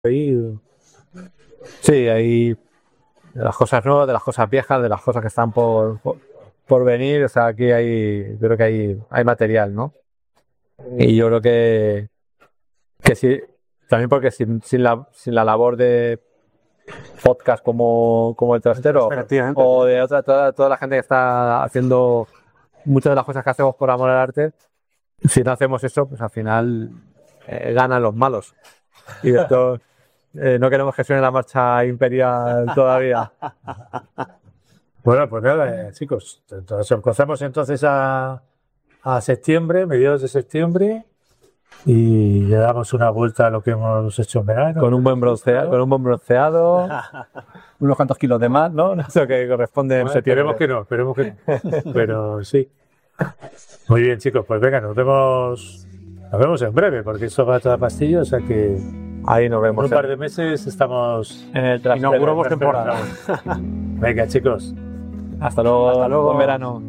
ahí. Sí, hay de las cosas nuevas, de las cosas viejas, de las cosas que están por venir. O sea, aquí creo que hay material, ¿no? Y yo creo que sí, también porque sin la labor de podcast como el Trastero o de toda la gente que está haciendo muchas de las cosas que hacemos por amor al arte, si no hacemos eso, pues al final ganan los malos. Y esto no queremos que suene la marcha imperial todavía. Bueno, pues nada, chicos, nos emplazamos entonces a septiembre, mediados de septiembre, y le damos una vuelta a lo que hemos hecho en verano. Con un buen bronceado, unos cuantos kilos de más, ¿no? Eso que corresponde en septiembre. Esperemos que no, pero sí. Muy bien, chicos, pues venga, nos vemos en breve, porque esto va a toda pastilla, o sea que ahí nos vemos. En un par de meses estamos en el Trastero. Inauguramos temporada. Venga, chicos. Hasta luego. Buen verano.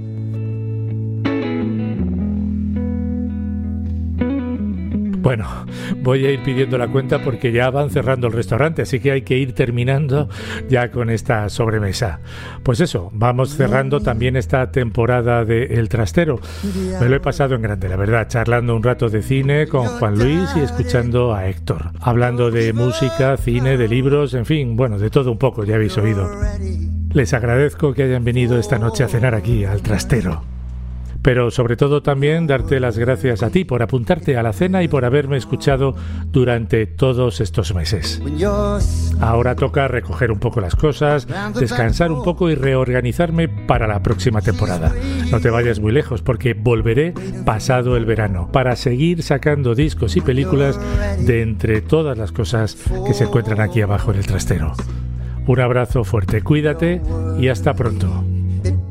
Bueno, voy a ir pidiendo la cuenta porque ya van cerrando el restaurante, así que hay que ir terminando ya con esta sobremesa. Pues eso, vamos cerrando también esta temporada de El Trastero. Me lo he pasado en grande, la verdad, charlando un rato de cine con Juan Luis y escuchando a Héctor, hablando de música, cine, de libros, en fin, bueno, de todo un poco, ya habéis oído. Les agradezco que hayan venido esta noche a cenar aquí, al Trastero. Pero sobre todo también darte las gracias a ti por apuntarte a la cena y por haberme escuchado durante todos estos meses. Ahora toca recoger un poco las cosas, descansar un poco y reorganizarme para la próxima temporada. No te vayas muy lejos porque volveré pasado el verano para seguir sacando discos y películas de entre todas las cosas que se encuentran aquí abajo en el Trastero. Un abrazo fuerte, cuídate y hasta pronto.